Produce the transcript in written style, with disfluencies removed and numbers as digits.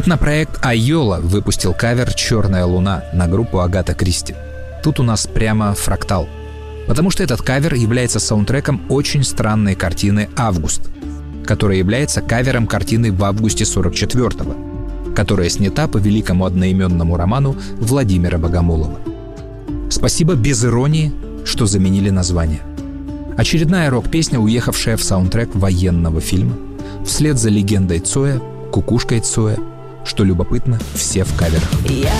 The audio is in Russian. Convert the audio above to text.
Этнопроект «Айола» выпустил кавер «Черная луна» на группу Агата Кристи. Тут у нас прямо фрактал. Потому что этот кавер является саундтреком очень странной картины «Август», которая является кавером картины «В августе 44-го», которая снята по великому одноименному роману Владимира Богомолова. Спасибо без иронии, что заменили название. Очередная рок-песня, уехавшая в саундтрек военного фильма, вслед за легендой Цоя, кукушкой Цоя, что любопытно, все в каверах. Я